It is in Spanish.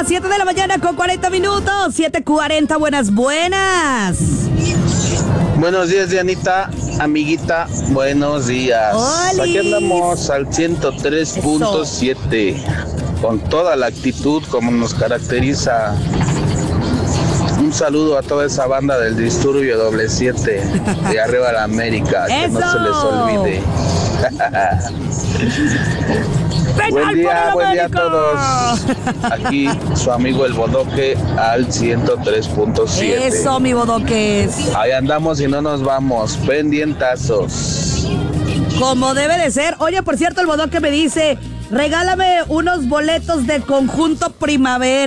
las 7 de la mañana con 40 minutos. 7:40, buenas. Buenos días, Dianita, amiguita, buenos días. ¡Olis! Aquí andamos al 103.7, con toda la actitud como nos caracteriza. Un saludo a toda esa banda del Disturbio 7 de arriba a la América, que no se les olvide. Buen día a todos. Aquí su amigo el Bodoque al 103.7. Eso, mi bodoques. Ahí andamos y no nos vamos, pendientazos. Como debe de ser. Oye, por cierto, el bodoque me dice, regálame unos boletos de Conjunto Primavera.